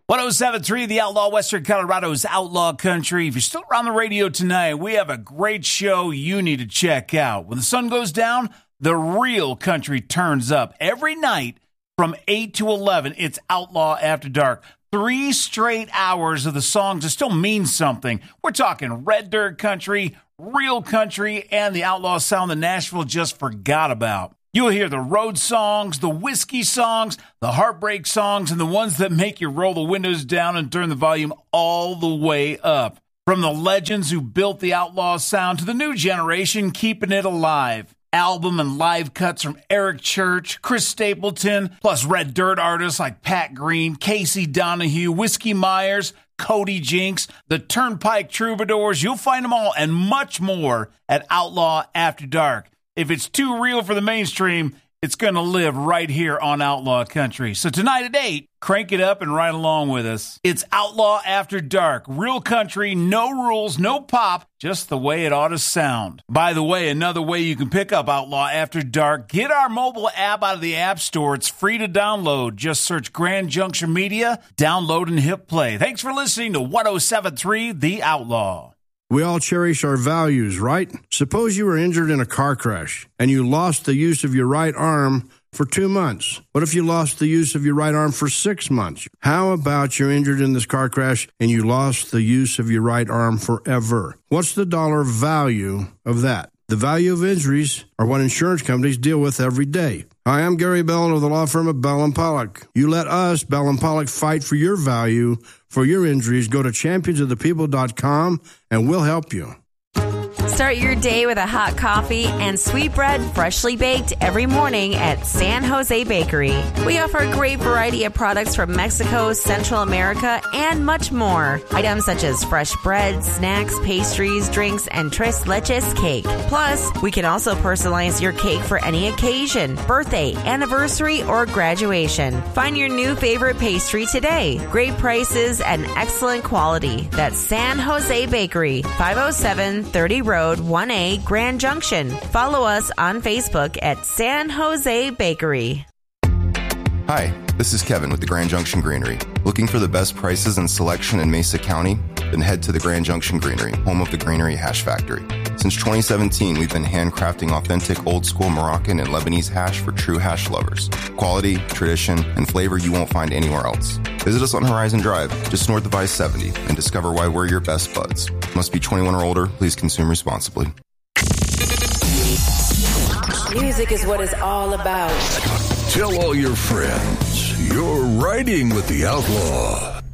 107.3, The Outlaw, Western Colorado's Outlaw Country. If you're still around the radio tonight, we have a great show you need to check out. When the sun goes down, the real country turns up. Every night from 8 to 11, it's Outlaw After Dark. 3 straight hours of the songs that still mean something. We're talking red dirt country, real country, and the outlaw sound that Nashville just forgot about. You'll hear the road songs, the whiskey songs, the heartbreak songs, and the ones that make you roll the windows down and turn the volume all the way up. From the legends who built the outlaw sound to the new generation keeping it alive. Album and live cuts from Eric Church, Chris Stapleton, plus red dirt artists like Pat Green, Casey Donahue, Whiskey Myers, Cody Jinks, the Turnpike Troubadours. You'll find them all and much more at Outlaw After Dark. If it's too real for the mainstream, it's going to live right here on Outlaw Country. So tonight at 8, crank it up and ride along with us. It's Outlaw After Dark. Real country, no rules, no pop, just the way it ought to sound. By the way, another way you can pick up Outlaw After Dark, get our mobile app out of the App Store. It's free to download. Just search Grand Junction Media, download and hit play. Thanks for listening to 107.3 The Outlaw. We all cherish our values, right? Suppose you were injured in a car crash and you lost the use of your right arm for 2 months. What if you lost the use of your right arm for 6 months? How about you're injured in this car crash and you lost the use of your right arm forever? What's the dollar value of that? The value of injuries are what insurance companies deal with every day. Hi, I'm Gary Bell of the law firm of Bell & Pollock. You let us, Bell & Pollock, fight for your value for your injuries. Go to championsofthepeople.com and we'll help you. Start your day with a hot coffee and sweet bread freshly baked every morning at San Jose Bakery. We offer a great variety of products from Mexico, Central America, and much more. Items such as fresh bread, snacks, pastries, drinks, and tres leches cake. Plus, we can also personalize your cake for any occasion, birthday, anniversary, or graduation. Find your new favorite pastry today. Great prices and excellent quality. That's San Jose Bakery, 507 30 Road 1A, Grand Junction. Follow us on Facebook at San Jose Bakery. Hi, this is Kevin with the Grand Junction Greenery. Looking for the best prices and selection in Mesa County? Then head to the Grand Junction Greenery, home of the Greenery Hash Factory. Since 2017, we've been handcrafting authentic old-school Moroccan and Lebanese hash for true hash lovers. Quality, tradition, and flavor you won't find anywhere else. Visit us on Horizon Drive, just north of I-70, and discover why we're your best buds. Must be 21 or older. Please consume responsibly. Music is what it's all about. Tell all your friends you're riding with the Outlaw.